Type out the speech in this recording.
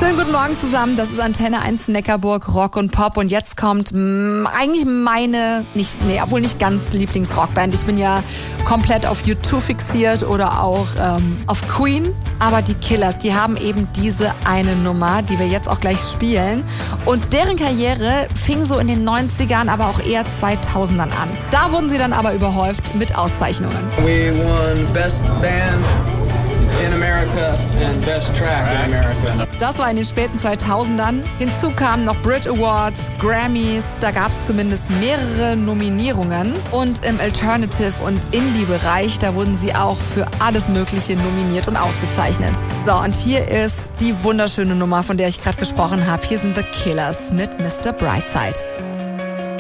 Schönen guten Morgen zusammen, das ist Antenne 1 Neckarburg, Rock und Pop und jetzt kommt eigentlich meine, obwohl nicht ganz Lieblingsrockband. Ich bin ja komplett auf U2 fixiert oder auch auf Queen, aber die Killers, die haben eben diese eine Nummer, die wir jetzt auch gleich spielen und deren Karriere fing so in den 90ern, aber auch eher 2000ern an. Da wurden sie dann aber überhäuft mit Auszeichnungen. We won Best Band in America and Best Track in America. Das war in den späten 2000ern. Hinzu kamen noch Brit Awards, Grammys, da gab es zumindest mehrere Nominierungen. Und im Alternative- und Indie-Bereich, da wurden sie auch für alles Mögliche nominiert und ausgezeichnet. So, und hier ist die wunderschöne Nummer, von der ich gerade gesprochen habe. Hier sind The Killers mit Mr. Brightside.